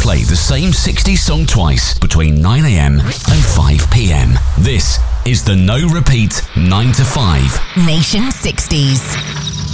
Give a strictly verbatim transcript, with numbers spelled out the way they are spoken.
play the same sixties song twice between nine a.m. and five p.m. This is the No Repeat nine to five Nation sixties.